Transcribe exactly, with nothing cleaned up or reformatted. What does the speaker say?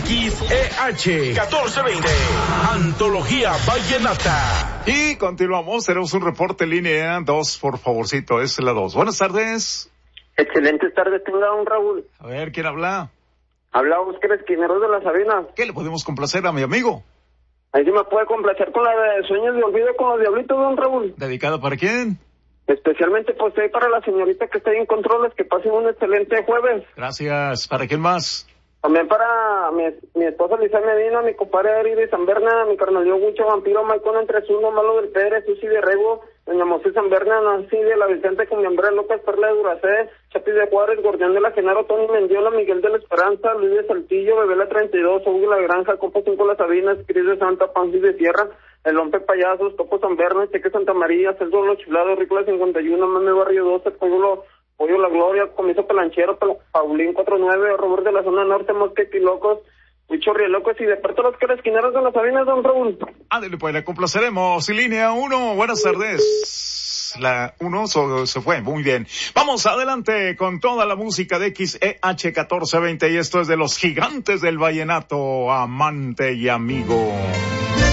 X E H catorce veinte, Antología Vallenata. Y continuamos, tenemos un reporte línea dos, por favorcito, es la dos. Buenas tardes. Excelentes tardes, tenga un Raúl. A ver, ¿quién habla? Habla Oscar Esquineros de la Sabina. ¿Qué le podemos complacer a mi amigo? Ahí sí me puede complacer con la de Sueños de Olvido con los Diablitos, don Raúl. ¿Dedicada para quién? Especialmente pues ahí para la señorita que está ahí en controles, que pasen un excelente jueves. Gracias. ¿Para quién más? También para mi, mi esposa Lisa Medina, mi compadre Eri de San Berna, mi carnalío Gucho, Vampiro, Maicon Entre Uno, Malo del Pérez, Susi de Rego, doña Mosé San Berna, Nancy de la Vicente, Cumiambre López, Perla de Duracé, Chapi de Juárez, Gordián de la Genaro, Tony Mendiola, Miguel de la Esperanza, Luis de Saltillo, Bebé la treinta y dos, Hugo La Granja, Copo cinco Las Sabinas, Cris de Santa, Pancis de Tierra, El Lompe Payasos, Topo San Berna, Cheque Santa María, Celso Los Chulados, Rícola cincuenta y uno, Mame Barrio doce, Pollo Pollo La Gloria, Comiso Pelanchero, Paulín cuarenta y nueve, Robert de la Zona Norte, Mosquete y Locos, Huicho Rielocos y de parte los Esquineros de las Sabinas, don Raúl. Ándale, pues le complaceremos. Y línea uno, buenas tardes. La uno so, se fue, muy bien. Vamos adelante con toda la música de X E H catorce veinte y esto es de los Gigantes del Vallenato, amante y amigo.